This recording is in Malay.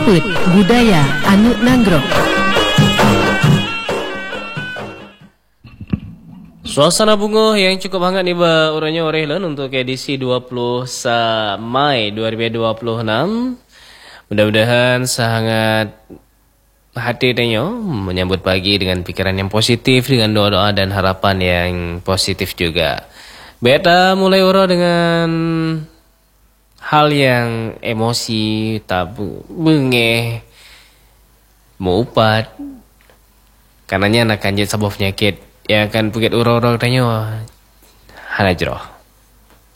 Put Budaya Anu Nanggrok. Suasana bunga yang cukup hangat ni orangnya orehlan untuk edisi 20 Mai 2026. Mudah-mudahan sangat hati tanya menyambut pagi dengan pikiran yang positif, dengan doa-doa dan harapan yang positif juga. Beta mulai ura dengan hal yang emosi, tabu, bengeh, meupat. Karenanya nak kanjut sebuah penyakit yang akan puket ura-ura tanya hana jero.